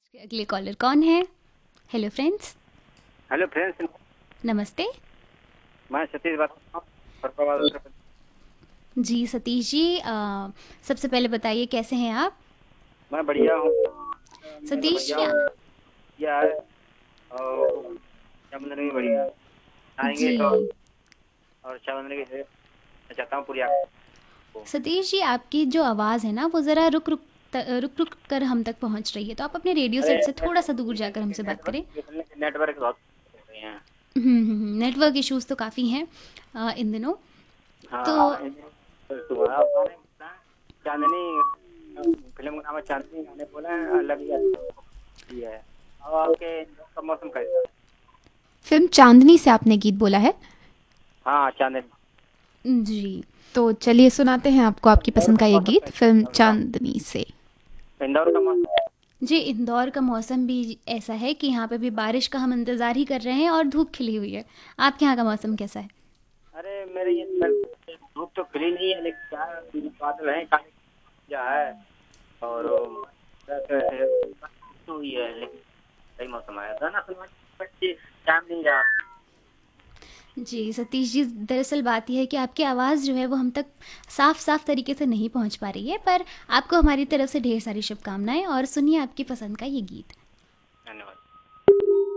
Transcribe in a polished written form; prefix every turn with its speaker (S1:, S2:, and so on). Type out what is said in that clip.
S1: अगले कॉलर कौन है? Hello friends.
S2: हेलो फ्रेंड्स,
S1: नमस्ते।
S2: मैं सतीश बात कर रहा हूँ फरुखाबाद उत्तर प्रदेश।
S1: जी सतीश जी, सबसे पहले बताइए कैसे हैं आप?
S2: मैं बढ़िया हूँ। मेरा
S1: सतीश
S2: बढ़िया
S1: जी।
S2: हूँ। बढ़िया है। और रक्षाबंधन भी बढ़िया है। आएंगे
S1: जी
S2: तो और रक्षाबंधन की मैं चाहता हूँ पूरी आपको।
S1: सतीश जी, आपकी जो आवाज़ है ना वो ज़रा रुक रुक कर हम तक पहुंच रही है, तो आप अपने रेडियो
S2: अरे
S1: सेट से थोड़ा सा दूर जाकर हमसे बात करें।
S2: नेटवर्क बहुत हो रहे हैं।
S1: नेटवर्क इश्यूज तो काफ़ी हैं इन दिनों। तो
S2: हाँ, तो तुम्हारा गाने बोला है, चांदनी फिल्म का नाम है चांदनी। गाने बोला है अलग ही अच्छी है। और आपके का मौसम कैसा है?
S3: फिल्म चांदनी से आपने गीत बोला है।
S2: हाँ, चांदनी।
S1: जी
S3: तो चलिए सुनाते हैं आपको आपकी
S2: इंदौर
S3: पसंद
S2: का
S3: का ये
S2: मौसम
S3: गीत
S2: कैसा है
S3: फिल्म
S2: इंदौर का?
S3: चांदनी से।
S2: इंदौर का मौसम।
S1: जी, इंदौर का मौसम भी ऐसा है कि यहाँ पे भी बारिश का हम इंतज़ार ही कर रहे हैं और धूप खिली हुई है। आपके यहाँ का मौसम कैसा है?
S2: अरे मेरे ये धूप तो खिली नहीं है, लेकिन क्या है, बादल है काले क्या है। और तो हुई है, लेकिन सही मौसम आया था ना। सुना बच्चे टाइम नहीं रहा।
S1: जी सतीश जी, दरअसल बात यह है कि आपकी आवाज़ जो है वो हम तक साफ साफ तरीके से नहीं पहुंच पा रही है, पर आपको हमारी तरफ से ढेर सारी शुभकामनाएं और सुनिए आपकी पसंद का ये गीत।